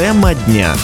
Тема дня.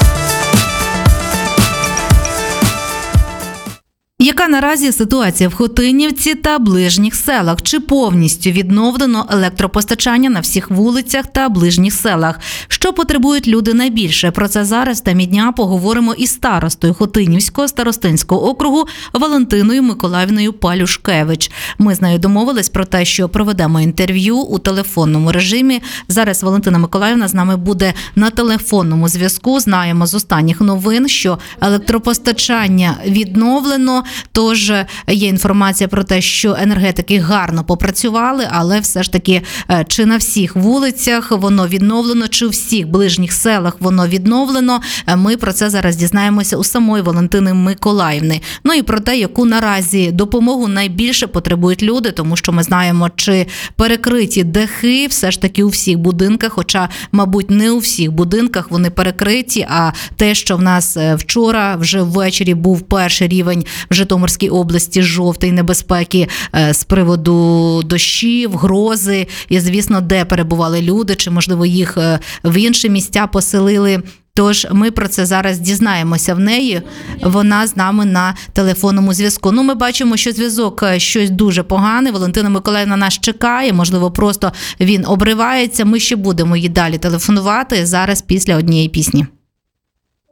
Яка наразі ситуація в Хотинівці та ближніх селах? Чи повністю відновлено електропостачання на всіх вулицях та ближніх селах? Що потребують люди найбільше? Про це зараз в темі дня поговоримо із старостою Хотинівського старостинського округу Валентиною Миколаївною Палюшкевич. Ми з нею домовились про те, що проведемо інтерв'ю у телефонному режимі. Зараз Валентина Миколаївна з нами буде на телефонному зв'язку. Знаємо з останніх новин, що електропостачання відновлено. Тож є інформація про те, що енергетики гарно попрацювали, але все ж таки чи на всіх вулицях воно відновлено, чи у всіх ближніх селах воно відновлено. Ми про це зараз дізнаємося у самої Валентини Миколаївни. Ну і про те, яку наразі допомогу найбільше потребують люди, тому що ми знаємо, чи перекриті дахи все ж таки у всіх будинках, хоча, мабуть, не у всіх будинках вони перекриті, а те, що в нас вчора вже ввечері був перший рівень в Житомирській області жовтої небезпеки з приводу дощів, грози і, звісно, де перебували люди, чи, можливо, їх в інші місця поселили. Тож ми про це зараз дізнаємося в неї. Вона з нами на телефонному зв'язку. Ну, ми бачимо, що зв'язок щось дуже погане. Валентина Миколаївна нас чекає, можливо, просто він обривається. Ми ще будемо їй далі телефонувати зараз після однієї пісні.